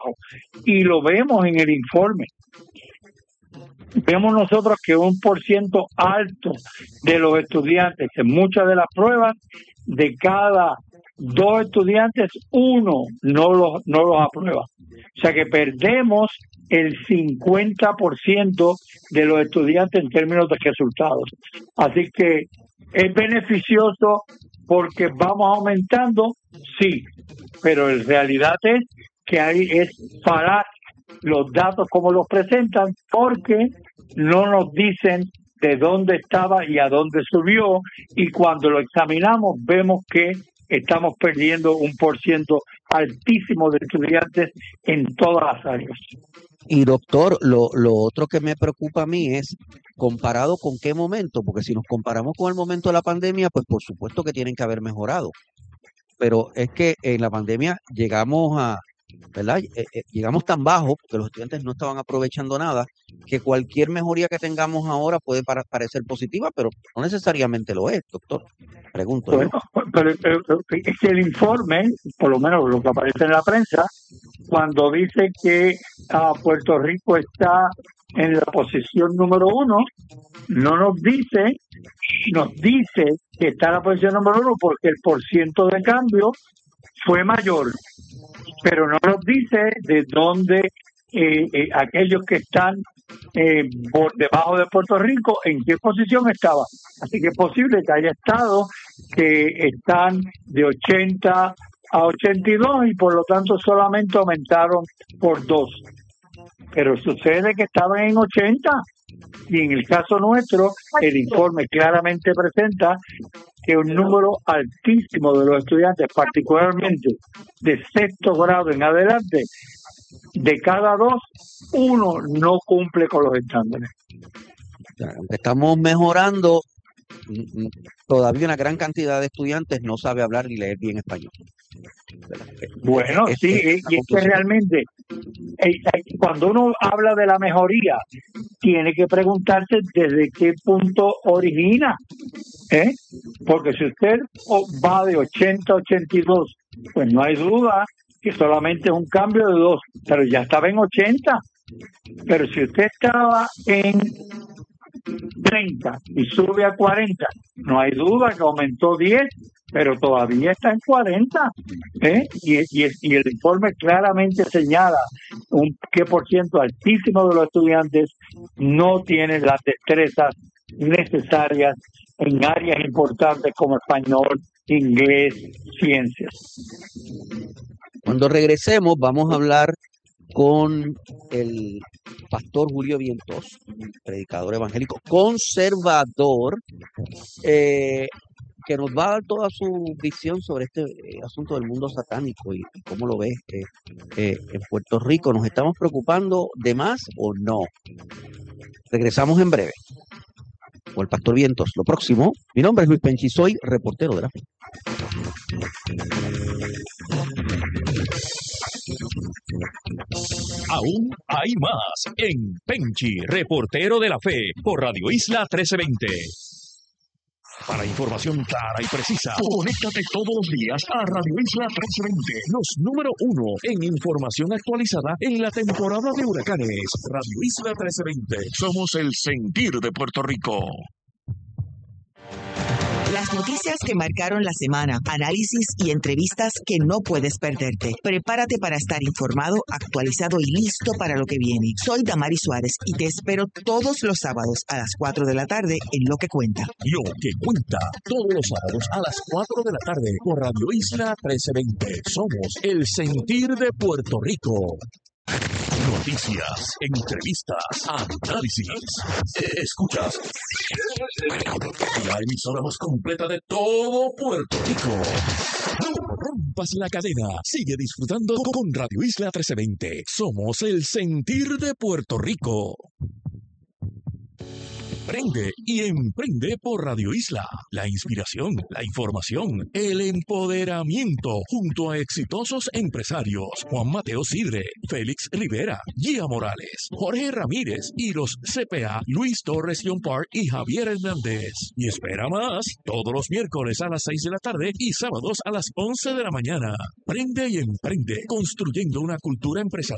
trabajo. Y lo vemos en el informe. Vemos nosotros que un % alto de los estudiantes, en muchas de las pruebas, de cada 2 estudiantes, 1 no los aprueba. O sea que perdemos el 50% de los estudiantes en términos de resultados. Así que es beneficioso porque vamos aumentando, sí, pero en realidad es que ahí es falaz los datos como los presentan, porque no nos dicen de dónde estaba y a dónde subió, y cuando lo examinamos vemos que estamos perdiendo un % altísimo de estudiantes en todas las áreas. Y doctor, lo otro que me preocupa a mí es comparado con qué momento, porque si nos comparamos con el momento de la pandemia, pues por supuesto que tienen que haber mejorado, pero es que en la pandemia llegamos a, ¿verdad? Llegamos tan bajo porque los estudiantes no estaban aprovechando nada, que cualquier mejoría que tengamos ahora puede parecer positiva, pero no necesariamente lo es, doctor. Pregunto. Bueno, pero es que el informe, por lo menos lo que aparece en la prensa, cuando dice que Puerto Rico está en la posición número 1, no nos dice que está en la posición número 1 porque el % de cambio fue mayor, pero no nos dice de dónde aquellos que están por debajo de Puerto Rico, en qué posición estaban. Así que es posible que haya estados que están de 80 a 82 y por lo tanto solamente aumentaron por 2. Pero sucede que estaban en 80 y en el caso nuestro el informe claramente presenta que un número altísimo de los estudiantes, particularmente de 6º grado en adelante, de cada 2, 1 no cumple con los estándares. Estamos mejorando, todavía una gran cantidad de estudiantes no sabe hablar ni leer bien español. Bueno, sí, y es que realmente cuando uno habla de la mejoría, tiene que preguntarse desde qué punto origina, porque si usted va de 80 a 82, pues no hay duda que solamente es un cambio de 2, pero ya estaba en 80. Pero si usted estaba en 30 y sube a 40, no hay duda que aumentó 10, pero todavía está en 40, y el informe claramente señala qué % altísimo de los estudiantes no tienen las destrezas necesarias en áreas importantes como español, inglés, ciencias. Cuando regresemos vamos a hablar con el pastor Julio Vientos, predicador evangélico conservador, que nos va a dar toda su visión sobre este asunto del mundo satánico y cómo lo ves en Puerto Rico. ¿Nos estamos preocupando de más o no? Regresamos en breve con el pastor Vientos. Lo próximo, mi nombre es Luis Penchi, soy reportero de la fe. Aún hay más en Penchi, reportero de la fe, por Radio Isla 1320. Para información clara y precisa, conéctate todos los días a Radio Isla 1320, los número 1 en información actualizada en la temporada de huracanes. Radio Isla 1320, somos el sentir de Puerto Rico. Las noticias que marcaron la semana, análisis y entrevistas que no puedes perderte. Prepárate para estar informado, actualizado y listo para lo que viene. Soy Damari Suárez y te espero todos los sábados a las 4 de la tarde en Lo que Cuenta. Lo que Cuenta, todos los sábados a las 4 de la tarde por Radio Isla 1320. Somos el sentir de Puerto Rico. Noticias, entrevistas, análisis. Escuchas la emisora más completa de todo Puerto Rico. No rompas la cadena. Sigue disfrutando con Radio Isla 1320. Somos el sentir de Puerto Rico. Prende y emprende por Radio Isla. La inspiración, la información, el empoderamiento, junto a exitosos empresarios Juan Mateo Sidre, Félix Rivera, Gia Morales, Jorge Ramírez y los CPA Luis Torres John Park y Javier Hernández. Y espera más, todos los miércoles a las 6 de la tarde y sábados a las 11 de la mañana. Prende y emprende, construyendo una cultura empresarial